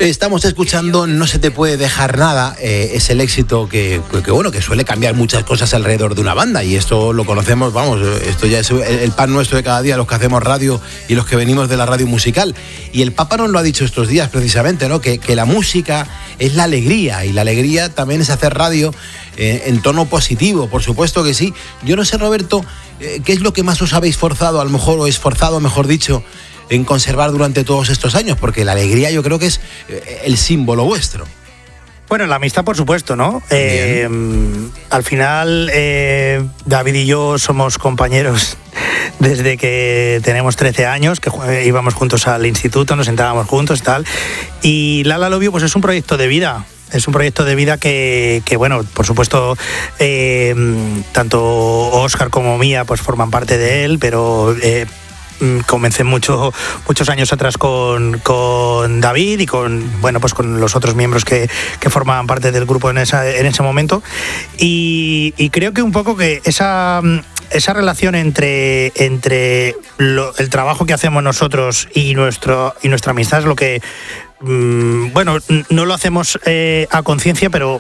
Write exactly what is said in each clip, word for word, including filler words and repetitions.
Estamos escuchando No se te puede dejar nada, eh, es el éxito que, que, bueno, que suele cambiar muchas cosas alrededor de una banda, y esto lo conocemos, vamos, esto ya es el, el pan nuestro de cada día, los que hacemos radio y los que venimos de la radio musical. Y el Papa nos lo ha dicho estos días precisamente, ¿no? Que, que la música es la alegría, y la alegría también es hacer radio eh, en tono positivo, por supuesto que sí. Yo no sé, Roberto, eh, ¿qué es lo que más os habéis forzado, a lo mejor, o esforzado, mejor dicho, en conservar durante todos estos años? Porque la alegría yo creo que es el símbolo vuestro. Bueno, la amistad, por supuesto, ¿no? Eh, al final, eh, David y yo somos compañeros desde que tenemos trece años, que íbamos juntos al instituto, nos sentábamos juntos y tal. Y La La Love You, pues es un proyecto de vida. Es un proyecto de vida que, que bueno, por supuesto, eh, tanto Óscar como Mía pues forman parte de él, pero... Eh, comencé mucho, muchos años atrás con, con David y con, bueno, pues con los otros miembros que, que formaban parte del grupo en, esa, en ese momento, y, y creo que un poco que esa, esa relación entre, entre lo, el trabajo que hacemos nosotros y, nuestro, y nuestra amistad es lo que, mmm, bueno, no lo hacemos eh, a conciencia, pero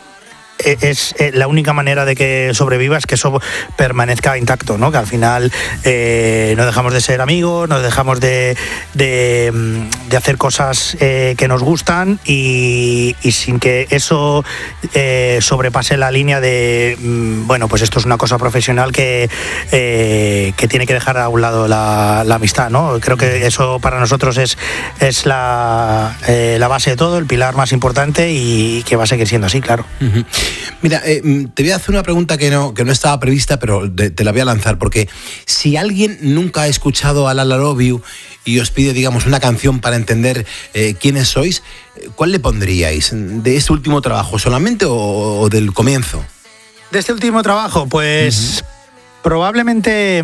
es la única manera de que sobreviva, es que eso permanezca intacto, ¿no? Que al final eh, no dejamos de ser amigos, no dejamos de, de, de hacer cosas eh, que nos gustan, y, y sin que eso eh, sobrepase la línea de, bueno, pues esto es una cosa profesional que, eh, que tiene que dejar a un lado la, la amistad, ¿no? Creo que eso para nosotros es, es la, eh, la base de todo, el pilar más importante, y que va a seguir siendo así, claro. Uh-huh. Mira, eh, te voy a hacer una pregunta que no, que no estaba prevista, pero te, te la voy a lanzar, porque si alguien nunca ha escuchado a La La Love You y os pide, digamos, una canción para entender eh, quiénes sois, ¿cuál le pondríais? ¿De este último trabajo solamente o, o del comienzo? De este último trabajo, pues... Uh-huh. Probablemente,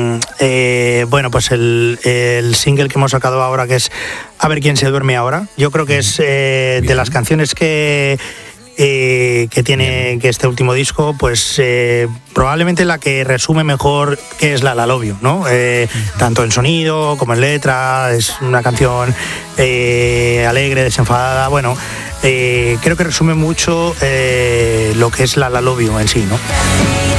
eh, bueno, pues el, el single que hemos sacado ahora, que es A ver quién se duerme ahora, yo creo que es eh, de las canciones que... Eh, que tiene que este último disco, pues eh, probablemente la que resume mejor qué es La La Love You, ¿no? Eh, uh-huh. Tanto en sonido como en letra, es una canción eh, alegre, desenfadada, bueno, eh, creo que resume mucho eh, lo que es La La Love You en sí, ¿no?